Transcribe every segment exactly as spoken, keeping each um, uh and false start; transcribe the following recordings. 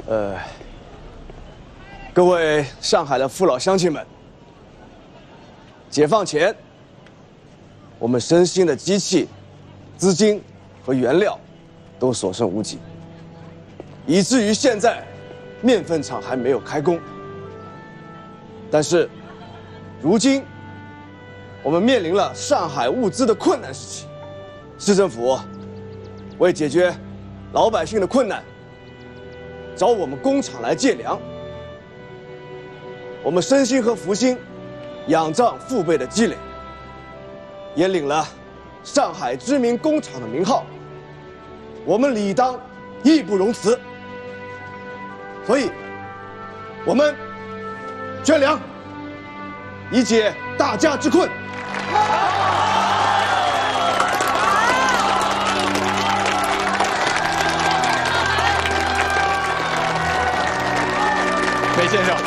呃，各位上海的父老乡亲们，解放前，我们身心的机器、资金和原料都所剩无几，以至于现在面粉厂还没有开工。但是，如今我们面临了上海物资的困难时期，市政府为解决老百姓的困难，找我们工厂来借粮。我们身心和福星仰仗父辈的积累，也领了上海知名工厂的名号，我们理当义不容辞。所以，我们捐粮，以解大家之困。 梅先生，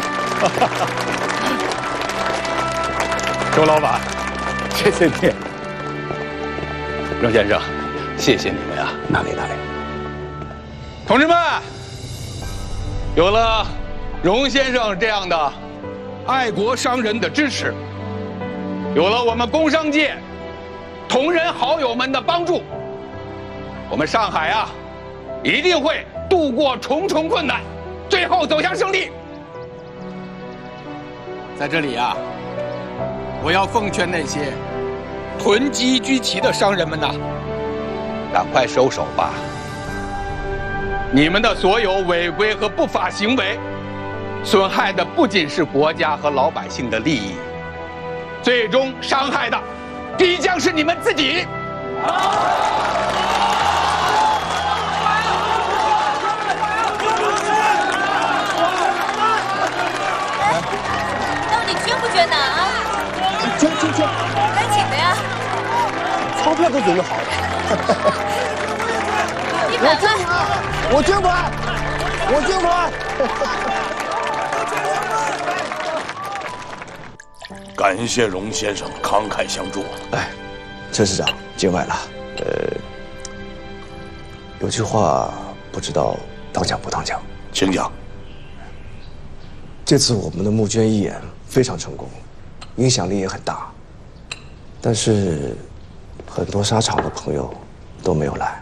周老板，谢谢你。荣先生，谢谢你们呀！ 哪里哪里。 同志们，有了荣先生这样的爱国商人的支持，有了我们工商界同仁好友们的帮助，我们上海啊，一定会度过重重困难，最后走向胜利。在这里啊，我要奉劝那些囤积居奇的商人们呐，赶快收手吧！你们的所有违规和不法行为，损害的不仅是国家和老百姓的利益，最终伤害的必将是你们自己。 捐不捐呢啊？ 捐捐捐！ 该请的呀。 钞票都准备好了。 一百万！ 我捐款！我捐款！ 感谢荣先生慷慨相助。 哎，陈市长见外了。呃，有句话不知道当讲不当讲， 请讲。 这次我们的募捐义演非常成功，影响力也很大，但是很多沙场的朋友都没有来，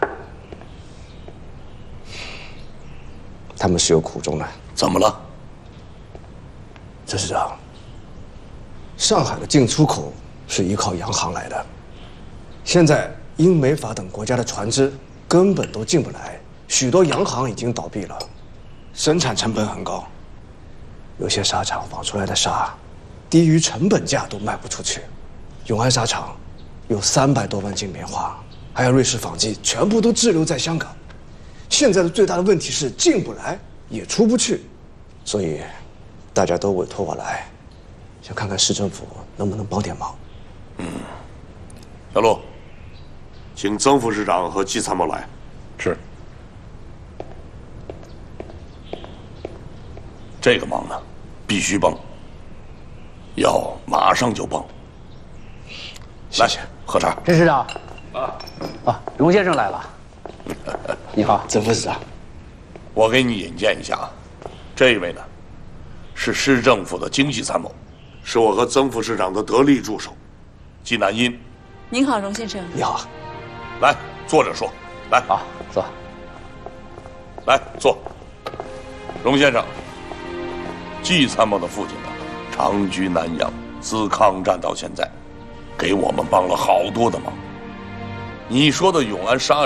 他们是有苦衷的。 怎么了？ 陈市长，上海的进出口是依靠洋行来的，现在英美法等国家的船只根本都进不来，许多洋行已经倒闭了，生产成本很高。有些纱厂纺出来的纱，低于成本价都卖不出去。永安纱厂有三百多万斤棉花，还有瑞士纺机，全部都滞留在香港。现在的最大的问题是进不来，也出不去，所以大家都委托我来，想看看市政府能不能帮点忙。 嗯，小陆，请曾副市长和季参谋来。 是。 这个忙呢，必须帮，要马上就帮。 谢谢， 喝茶。 陈市长，啊啊，荣先生来了。你好， 曾副市长。 我给你引荐一下啊，这位呢，是市政府的经济参谋，是我和曾副市长的得力助手，季南音。 您好，荣先生。 你好。 来，坐着说。来， 好，坐。 来，坐。荣先生。季参谋的父亲呢，长居南洋，自抗战到现在，给我们帮了好多的忙。你说的永安纱